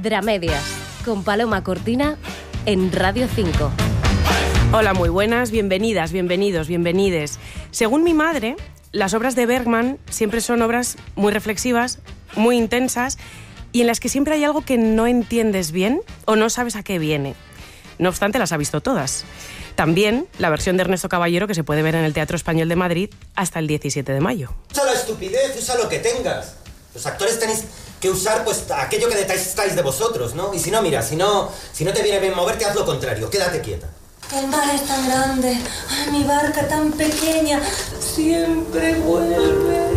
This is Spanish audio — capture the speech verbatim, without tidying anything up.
Dramedias, con Paloma Cortina en Radio cinco. Hola, muy buenas, bienvenidas, bienvenidos, bienvenides. Según mi madre, las obras de Bergman siempre son obras muy reflexivas, muy intensas y en las que siempre hay algo que no entiendes bien o no sabes a qué viene. No obstante, las ha visto todas. También la versión de Ernesto Caballero, que se puede ver en el Teatro Español de Madrid hasta el diecisiete de mayo. Usa la estupidez, usa lo que tengas. Los actores tenéis que usar pues aquello que detestáis de vosotros, ¿no? Y si no, mira, si no, si no te viene bien moverte, haz lo contrario, quédate quieta. El mar es tan grande, ay, mi barca tan pequeña, siempre vuelve.